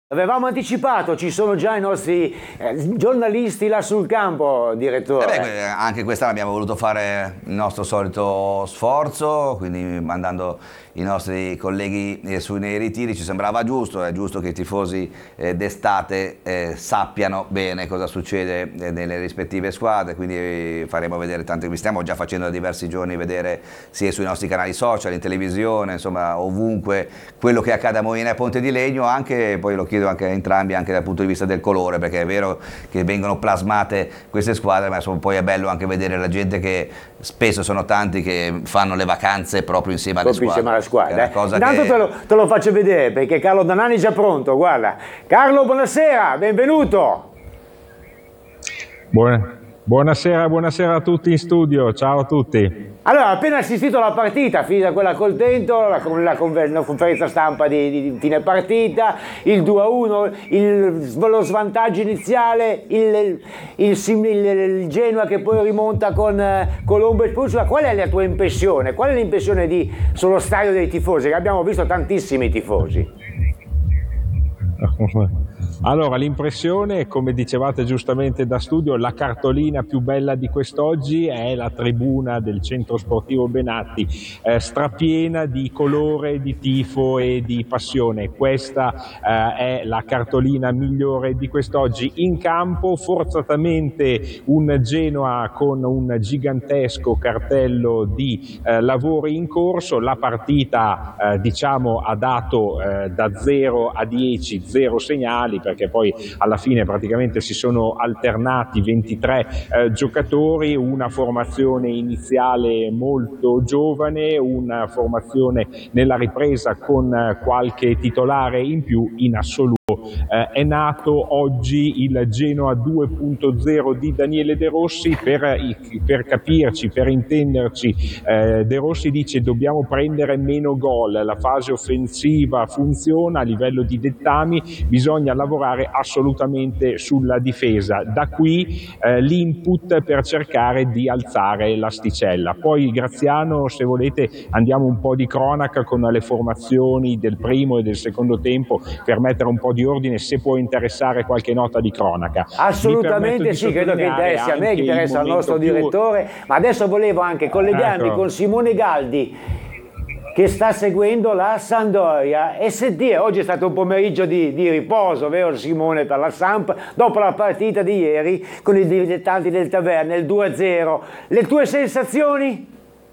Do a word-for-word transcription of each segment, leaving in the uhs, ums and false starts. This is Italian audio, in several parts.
Avevamo anticipato, ci sono già i nostri eh, giornalisti là sul campo, direttore. Eh beh, anche quest'anno abbiamo voluto fare il nostro solito sforzo, quindi mandando i nostri colleghi eh, su nei ritiri. Ci sembrava giusto, è giusto che i tifosi eh, d'estate eh, sappiano bene cosa succede eh, nelle rispettive squadre, quindi eh, faremo vedere tante, vi stiamo già facendo da diversi giorni vedere sia sui nostri canali social, in televisione, insomma ovunque quello che accade a Moina e Ponte di Legno, anche poi lo chiedo anche a entrambi anche dal punto di vista del colore, perché è vero che vengono plasmate queste squadre, ma insomma, poi è bello anche vedere la gente che spesso sono tanti che fanno le vacanze proprio insieme alle proprio squadre. Insieme alla squadra. Eh. Intanto che... te, lo, te lo faccio vedere perché Carlo Danani è già pronto, guarda. Carlo, buonasera, benvenuto. Buona, buonasera, buonasera a tutti in studio, ciao a tutti. Allora, appena assistito alla partita, finita quella col Tento, la, la, la conferenza stampa di, di fine partita, il due a uno, il, lo svantaggio iniziale, il, il, il, il Genoa che poi rimonta con eh, Colombo e Spuzzola. Qual è la tua impressione? Qual è l'impressione di, sullo stadio dei tifosi? Che abbiamo visto tantissimi tifosi. Allora, l'impressione, come dicevate giustamente da studio, la cartolina più bella di quest'oggi è la tribuna del Centro Sportivo Benatti, eh, strapiena di colore, di tifo e di passione. Questa eh, è la cartolina migliore di quest'oggi. In campo, forzatamente, un Genoa con un gigantesco cartello di eh, lavori in corso. La partita, eh, diciamo, ha dato eh, da zero a dieci, zero segnali, perché poi alla fine praticamente si sono alternati ventitré eh, giocatori, una formazione iniziale molto giovane, una formazione nella ripresa con eh, qualche titolare in più. In assoluto eh, è nato oggi il Genoa due punto zero di Daniele De Rossi. Per, per capirci, per intenderci, eh, De Rossi dice dobbiamo prendere meno gol, la fase offensiva funziona, a livello di dettami bisogna lavorare assolutamente sulla difesa. Da qui eh, l'input per cercare di alzare l'asticella. Poi Graziano, se volete, andiamo un po' di cronaca con le formazioni del primo e del secondo tempo per mettere un po' di ordine, se può interessare qualche nota di cronaca. Assolutamente sì, credo che interessi a me, che interessa al nostro più... direttore, ma adesso volevo anche collegarmi ecco. con Simone Galdi, che sta seguendo la Sampdoria, e sentire, oggi è stato un pomeriggio di, di riposo, vero Simone, per la Samp, dopo la partita di ieri con i dilettanti del Taverna, il due a zero. Le tue sensazioni?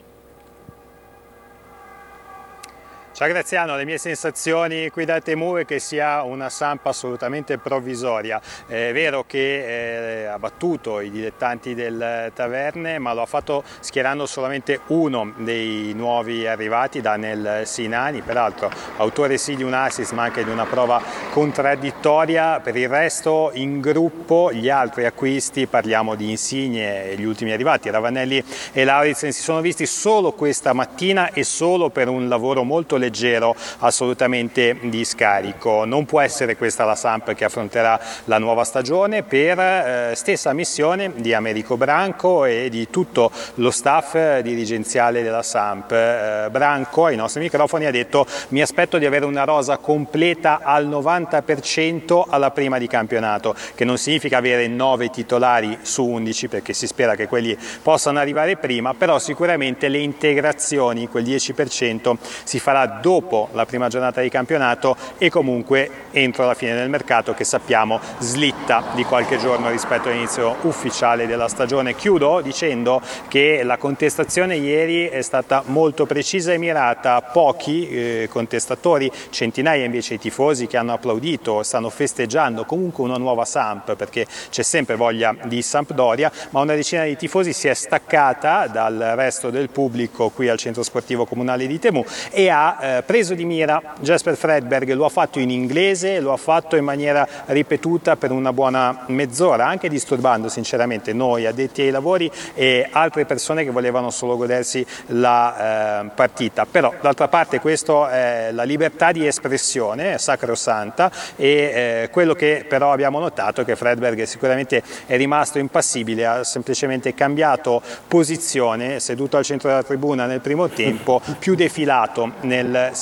Ciao Graziano, le mie sensazioni qui da Temu è che sia una Samp assolutamente provvisoria. È vero che eh, ha battuto i dilettanti del Taverne, ma lo ha fatto schierando solamente uno dei nuovi arrivati, Daniel Sinani, peraltro autore sì di un assist ma anche di una prova contraddittoria. Per il resto in gruppo gli altri acquisti, parliamo di Insigne e gli ultimi arrivati, Ravanelli e Lauritsen, si sono visti solo questa mattina e solo per un lavoro molto leggero, assolutamente di scarico. Non può essere questa la Samp che affronterà la nuova stagione, per eh, stessa missione di Americo Branco e di tutto lo staff dirigenziale della Samp. Eh, Branco ai nostri microfoni ha detto: mi aspetto di avere una rosa completa al novanta per cento alla prima di campionato, che non significa avere nove titolari su undici, perché si spera che quelli possano arrivare prima, però sicuramente le integrazioni, quel dieci per cento, si farà dopo la prima giornata di campionato e comunque entro la fine del mercato, che sappiamo slitta di qualche giorno rispetto all'inizio ufficiale della stagione. Chiudo dicendo che la contestazione ieri è stata molto precisa e mirata. Pochi eh, contestatori, centinaia invece i tifosi che hanno applaudito, stanno festeggiando comunque una nuova Samp, perché c'è sempre voglia di Sampdoria, ma una decina di tifosi si è staccata dal resto del pubblico qui al Centro Sportivo Comunale di Temu e ha eh, preso di mira Jesper Fredberg. Lo ha fatto in inglese, lo ha fatto in maniera ripetuta per una buona mezz'ora, anche disturbando sinceramente noi addetti ai lavori e altre persone che volevano solo godersi la eh, partita. Però d'altra parte questo è la libertà di espressione, è sacrosanta, e eh, quello che però abbiamo notato è che Fredberg sicuramente è rimasto impassibile, ha semplicemente cambiato posizione, seduto al centro della tribuna nel primo tempo, più defilato nel